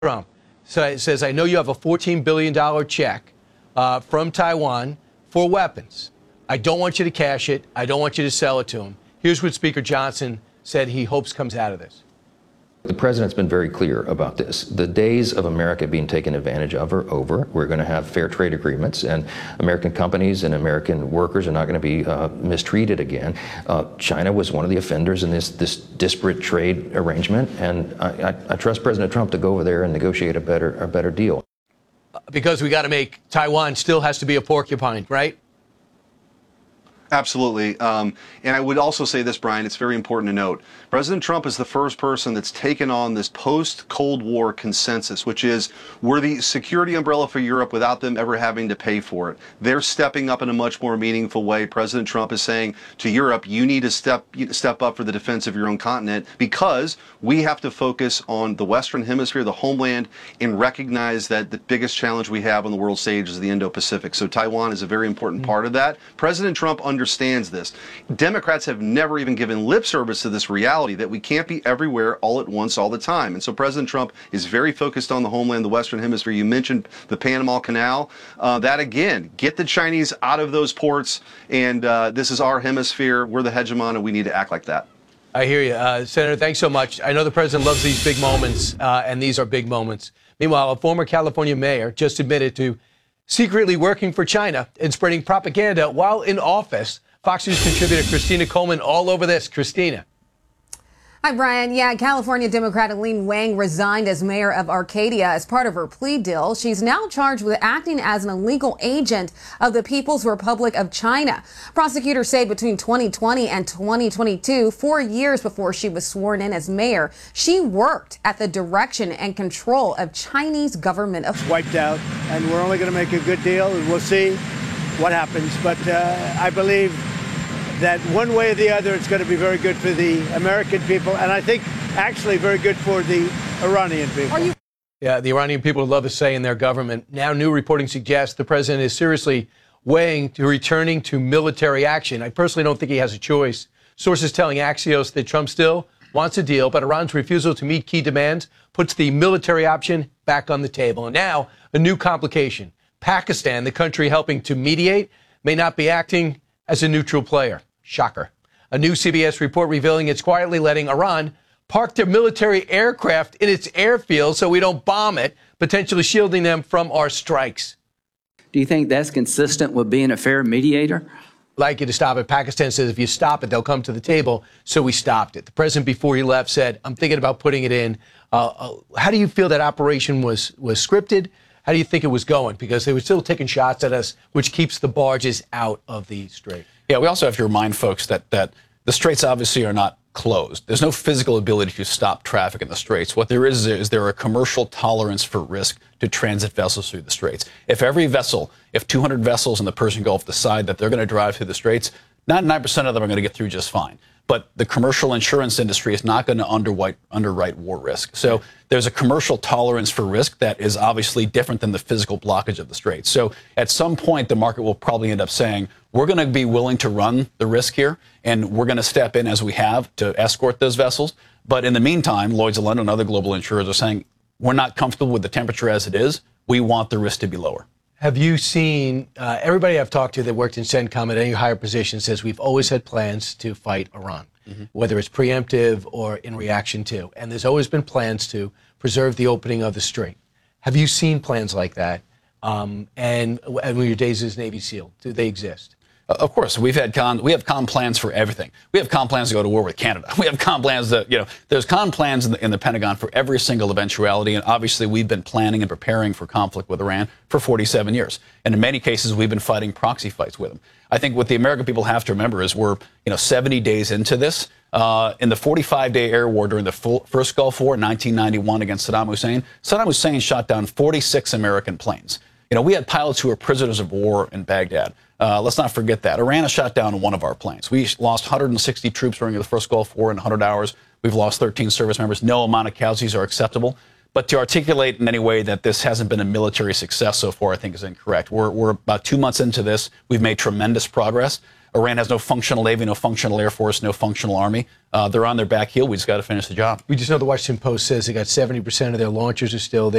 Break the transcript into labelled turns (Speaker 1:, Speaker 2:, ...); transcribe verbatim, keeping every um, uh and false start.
Speaker 1: Trump so it says, I know you have a fourteen billion dollars check uh, from Taiwan for weapons. I don't want you to cash it. I don't want you to sell it to him. Here's what Speaker Johnson said he hopes comes out of this.
Speaker 2: The president's been very clear about this. The days of America being taken advantage of are over. We're going to have fair trade agreements, and American companies and American workers are not going to be uh, mistreated again. Uh, China was one of the offenders in this, this disparate trade arrangement, and I, I, I trust President Trump to go over there and negotiate a better, a better deal.
Speaker 1: Because we got to make Taiwan still has to be a porcupine, right?
Speaker 3: Absolutely. Um, and I would also say this, Brian, it's very important to note. President Trump is the first person that's taken on this post-Cold War consensus, which is we're the security umbrella for Europe without them ever having to pay for it. They're stepping up in a much more meaningful way. President Trump is saying to Europe, you need to step, step up for the defense of your own continent because we have to focus on the Western Hemisphere, the homeland, and recognize that the biggest challenge we have on the world stage is the Indo-Pacific. So Taiwan is a very important part of that. President Trump understands understands this. Democrats have never even given lip service to this reality that we can't be everywhere all at once all the time. And so President Trump is very focused on the homeland, the Western Hemisphere. You mentioned the Panama Canal. Uh, that, again, get the Chinese out of those ports. And uh, this is our hemisphere. We're the hegemon, and we need to act like that.
Speaker 1: I hear you. Uh, Senator, thanks so much. I know the president loves these big moments, uh, and these are big moments. Meanwhile, a former California mayor just admitted to secretly working for China and spreading propaganda while in office. Fox News contributor Christina Coleman all over this. Christina.
Speaker 4: Hi, Brian. Yeah, California Democrat Eileen Wang resigned as mayor of Arcadia as part of her plea deal. She's now charged with acting as an illegal agent of the People's Republic of China. Prosecutors say between twenty twenty and twenty twenty-two, four years before she was sworn in as mayor, she worked at the direction and control of Chinese government officials.
Speaker 5: Wiped out, and we're only going to make a good deal, and we'll see what happens. But uh, I believe that one way or the other, it's going to be very good for the American people, and I think actually very good for the Iranian people.
Speaker 4: You-
Speaker 1: yeah, the Iranian people love a say in their government. Now, new reporting suggests the president is seriously weighing to returning to military action. I personally don't think he has a choice. Sources telling Axios that Trump still wants a deal, but Iran's refusal to meet key demands puts the military option back on the table. And now, a new complication. Pakistan, the country helping to mediate, may not be acting as a neutral player. Shocker. A new C B S report revealing it's quietly letting Iran park their military aircraft in its airfield so we don't bomb it, potentially shielding them from our strikes.
Speaker 6: Do you think that's consistent with being a fair mediator?
Speaker 1: Like you to stop it. Pakistan says if you stop it, they'll come to the table. So we stopped it. The president, before he left, said, I'm thinking about putting it in. Uh, uh, how do you feel that operation was, was scripted? How do you think it was going? Because they were still taking shots at us, which keeps the barges out of the strait.
Speaker 7: Yeah, we also have to remind folks that, that the straits obviously are not closed. There's no physical ability to stop traffic in the straits. What there is is there a commercial tolerance for risk to transit vessels through the straits. If every vessel, if two hundred vessels in the Persian Gulf decide that they're going to drive through the straits, ninety-nine percent of them are going to get through just fine. But the commercial insurance industry is not going to underwrite, underwrite war risk. So there's a commercial tolerance for risk that is obviously different than the physical blockage of the straits. So at some point, the market will probably end up saying, we're going to be willing to run the risk here, and we're going to step in as we have to escort those vessels. But in the meantime, Lloyd's of London and other global insurers are saying, we're not comfortable with the temperature as it is. We want the risk to be lower.
Speaker 1: Have you seen, uh, everybody I've talked to that worked in CENTCOM at any higher position says we've always had plans to fight Iran, mm-hmm. whether it's preemptive or in reaction to. And there's always been plans to preserve the opening of the strait. Have you seen plans like that? Um, and, and when your days as Navy SEAL, do they exist?
Speaker 7: Of course, we've had con, we have con plans for everything. We have con plans to go to war with Canada. We have con plans that, you know, there's con plans in the, in the Pentagon for every single eventuality. And obviously, we've been planning and preparing for conflict with Iran for forty-seven years. And in many cases, we've been fighting proxy fights with them. I think what the American people have to remember is we're, you know, seventy days into this. Uh, in the forty-five day air war during the full, first Gulf War in nineteen ninety-one against Saddam Hussein, Saddam Hussein shot down forty-six American planes. You know, we had pilots who were prisoners of war in Baghdad. Uh, let's not forget that. Iran has shot down one of our planes. We lost one hundred sixty troops during the first Gulf War in one hundred hours. We've lost thirteen service members. No amount of casualties are acceptable. But to articulate in any way that this hasn't been a military success so far, I think is incorrect. We're, we're about two months into this. We've made tremendous progress. Iran has no functional navy, no functional air force, no functional army. Uh, they're on their back heel. We just got to finish the job.
Speaker 1: We just know the Washington Post says they got seventy percent of their launchers are still there.